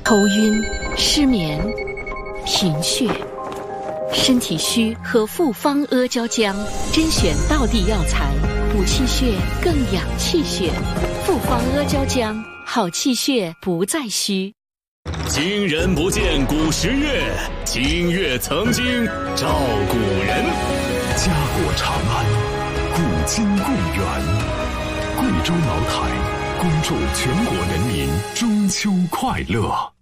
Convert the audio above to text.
头晕、失眠、贫血、身体虚和复方阿胶浆，甄选道地药材，补气血更养气血。复方阿胶浆，好气血不再虚。 今人不见古时月，今月曾经照古人。 家国长安，古今共远。贵州茅台，恭祝全国人民中秋快乐。